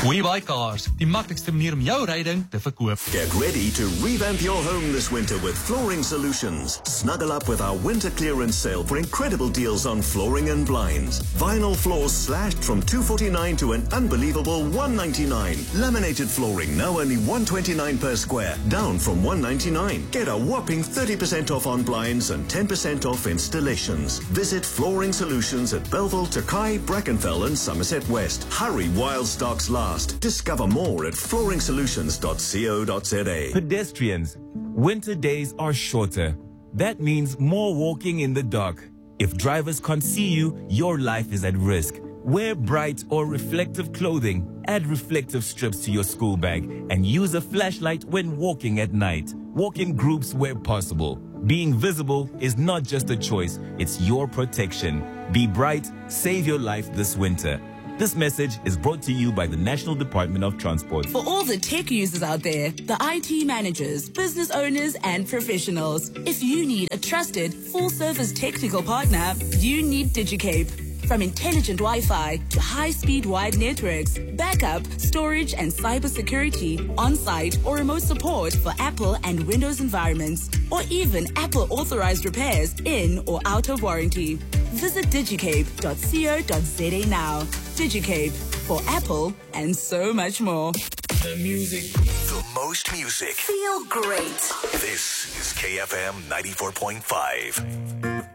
WeBuyCars, die maklikste manier om jou ryding te verkoop. Get ready to revamp your home this winter with Flooring Solutions. Snuggle up with our winter clearance sale for incredible deals on flooring and blinds. Vinyl floors slashed from $249 to an unbelievable $199. Laminated flooring now only $129 per square, down from $199. Get a whopping 30% off on blinds and 10% off installations. Visit Flooring Solutions at Belleville, Takai, Brackenfell and Somerset West. Hurry while stocks last. Discover more at flooringsolutions.co.za. Pedestrians, winter days are shorter. That means more walking in the dark. If drivers can't see you, your life is at risk. Wear bright or reflective clothing, add reflective strips to your school bag, and use a flashlight when walking at night. Walk in groups where possible. Being visible is not just a choice, it's your protection. Be bright, save your life this winter. This message is brought to you by the National Department of Transport. For all the tech users out there, the IT managers, business owners, and professionals, if you need a trusted, full-service technical partner, you need DigiCape. From intelligent Wi-Fi to high-speed wide networks, backup, storage, and cybersecurity, on-site or remote support for Apple and Windows environments, or even Apple-authorized repairs in or out of warranty. Visit digicape.co.za now. DigiCape, for Apple and so much more. The music. The most music. Feel great. This is KFM 94.5.